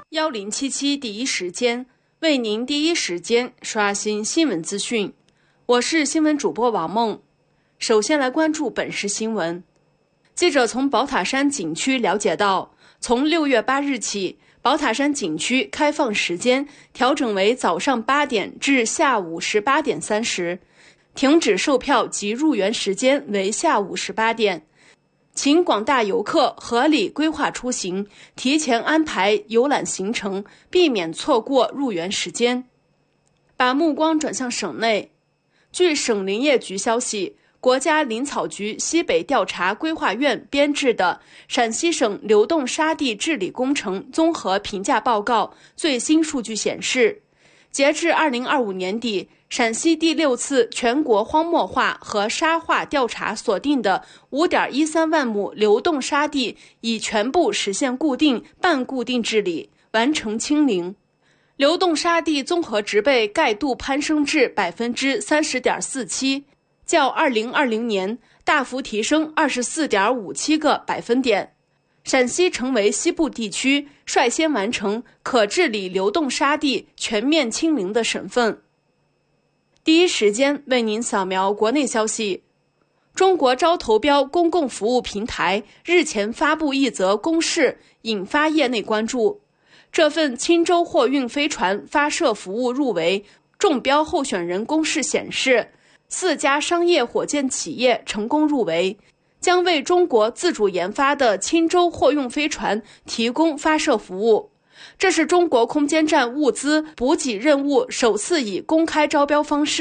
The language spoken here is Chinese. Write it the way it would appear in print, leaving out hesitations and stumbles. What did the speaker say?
1077第一时间为您第一时间刷新新闻资讯。我是新闻主播王梦。首先来关注本时新闻。记者从宝塔山景区了解到，从6月8日起，宝塔山景区开放时间调整为早上8点至下午18点30，停止售票及入园时间为下午18点。请广大游客合理规划出行，提前安排游览行程，避免错过入园时间。把目光转向省内，据省林业局消息，国家林草局西北调查规划院编制的陕西省流动沙地治理工程综合评价报告最新数据显示，截至2025年底，陕西第6次全国荒漠化和沙化调查锁定的 5.13 万亩流动沙地已全部实现固定、半固定治理，完成清零。流动沙地综合植被盖度攀升至 30.47%， 较2020年大幅提升 24.57个百分点。陕西成为西部地区率先完成可治理流动沙地全面清零的省份。第一时间为您扫描国内消息。中国招投标公共服务平台日前发布一则公示，引发业内关注。这份钦州货运飞船发射服务入围中标候选人公示显示，4家商业火箭企业成功入围，将为中国自主研发的钦州货运飞船提供发射服务。这是中国空间站物资补给任务首次以公开招标方式